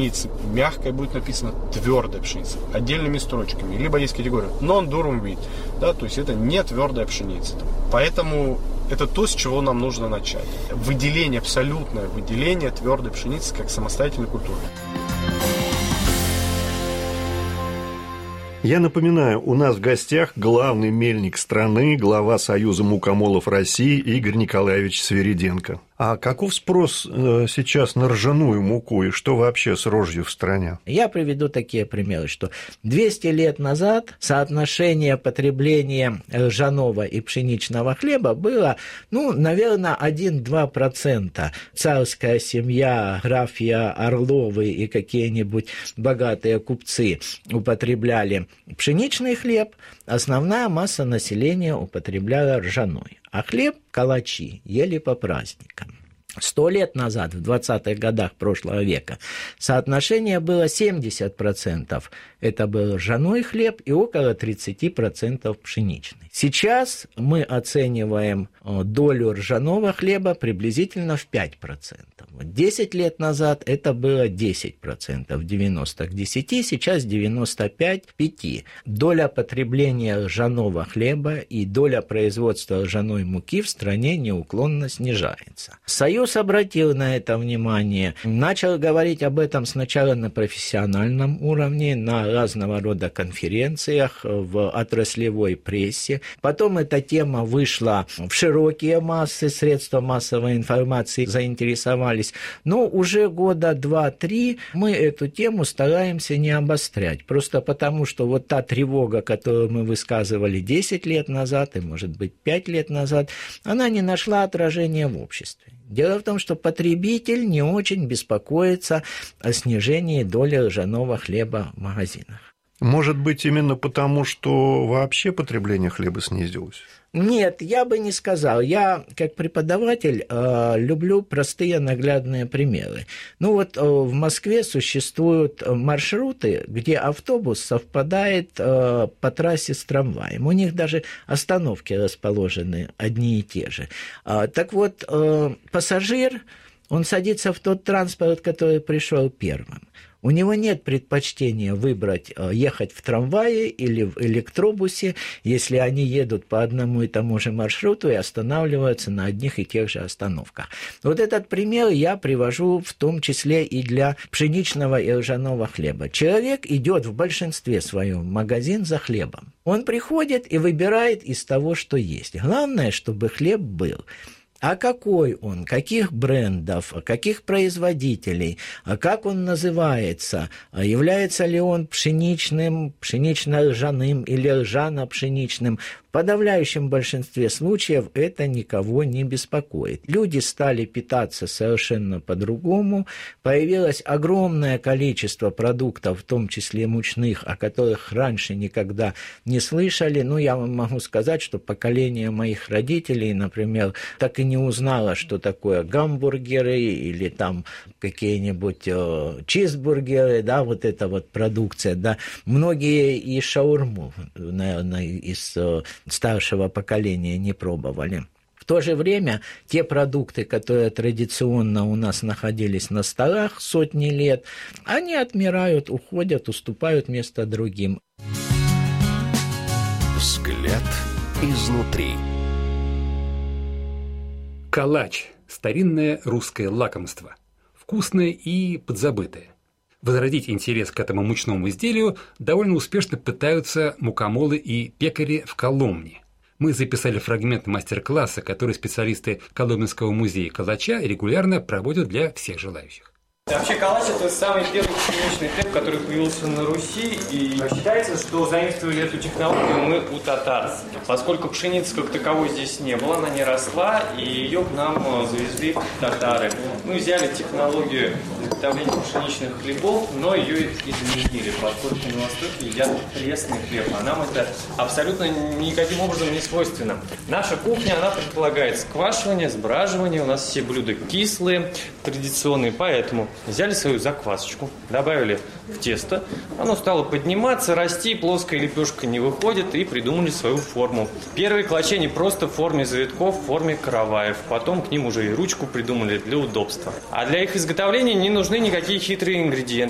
пшеницы мягкой будет написано твердая пшеница отдельными строчками. Либо есть категория non-durum wheat, да, то есть это не твердая пшеница. Поэтому это то, с чего нам нужно начать. Выделение, абсолютное выделение твердой пшеницы как самостоятельной культуры. Я напоминаю, у нас в гостях главный мельник страны, глава Союза мукомолов России Игорь Николаевич Свириденко. А каков спрос сейчас на ржаную муку и что вообще с рожью в стране? Я приведу такие примеры, что 200 лет назад соотношение потребления ржаного и пшеничного хлеба было, наверное, 1-2%. Царская семья, графья Орловы и какие-нибудь богатые купцы употребляли пшеничный хлеб, основная масса населения употребляла ржаной. А хлеб, калачи, ели по праздникам. 100 лет назад, в 20-х годах прошлого века, соотношение было 70%. Это был ржаной хлеб и около 30% пшеничный. Сейчас мы оцениваем долю ржаного хлеба приблизительно в 5%. 10 лет назад это было 10%, 90 к 10, сейчас 95 к 5. Доля потребления ржаного хлеба и доля производства ржаной муки в стране неуклонно снижается. Союз обратил на это внимание, начал говорить об этом сначала на профессиональном уровне, на разного рода конференциях, в отраслевой прессе. Потом эта тема вышла в широкие массы, средства массовой информации заинтересовались. Но уже года 2-3 мы эту тему стараемся не обострять. Просто потому, что вот та тревога, которую мы высказывали 10 лет назад и, может быть, 5 лет назад, она не нашла отражения в обществе. Дело в том, что потребитель не очень беспокоится о снижении доли ржаного хлеба в магазинах. Может быть, именно потому, что вообще потребление хлеба снизилось? Нет, я бы не сказал. Я, как преподаватель, люблю простые наглядные примеры. В Москве существуют маршруты, где автобус совпадает по трассе с трамваем. У них даже остановки расположены одни и те же. Так вот, пассажир, он садится в тот транспорт, который пришел первым. У него нет предпочтения выбрать ехать в трамвае или в электробусе, если они едут по одному и тому же маршруту и останавливаются на одних и тех же остановках. Вот этот пример я привожу в том числе и для пшеничного и ржаного хлеба. Человек идет в большинстве своем в магазин за хлебом. Он приходит и выбирает из того, что есть. Главное, чтобы хлеб был. А какой он, каких брендов, каких производителей, как он называется, является ли он пшеничным, пшенично-ржаным или ржано-пшеничным. В подавляющем большинстве случаев это никого не беспокоит. Люди стали питаться совершенно по-другому, появилось огромное количество продуктов, в том числе мучных, о которых раньше никогда не слышали. Я вам могу сказать, что поколение моих родителей, например, так и не узнало, что такое гамбургеры или там какие-нибудь чизбургеры, да, вот эта вот продукция, да. Многие и шаурму, наверное, из старшего поколения не пробовали. В то же время те продукты, которые традиционно у нас находились на столах сотни лет, они отмирают, уходят, уступают место другим. Взгляд изнутри. Калач – старинное русское лакомство, вкусное и подзабытое. Возродить интерес к этому мучному изделию довольно успешно пытаются мукомолы и пекари в Коломне. Мы записали фрагмент мастер-класса, который специалисты Коломенского музея калача регулярно проводят для всех желающих. Вообще калач – это самый первый пшеничный хлеб, который появился на Руси, и считается, что заимствовали эту технологию мы у татар. Поскольку пшеницы как таковой здесь не было, она не росла, и ее к нам завезли татары. Мы взяли технологию изготовления пшеничных хлебов, но ее изменили, поскольку на Востоке едят пресный хлеб, а нам это абсолютно никаким образом не свойственно. Наша кухня, она предполагает сквашивание, сбраживание, у нас все блюда кислые, традиционные, поэтому взяли свою заквасочку, добавили в тесто, оно стало подниматься, расти, плоская лепешка не выходит, и придумали свою форму. Первые калачи не просто в форме завитков, в форме караваев, потом к ним уже и ручку придумали для удобства. А для их изготовления не нужны никакие хитрые ингредиенты.